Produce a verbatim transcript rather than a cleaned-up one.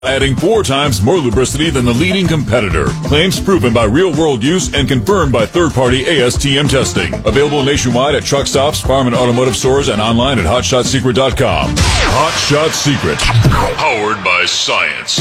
adding four times more lubricity than the leading competitor. Claims proven by real-world use and confirmed by third-party A S T M testing. Available nationwide at truck stops, farm and automotive stores, and online at hot shot secret dot com. Hot Shot Secret. Powered by science.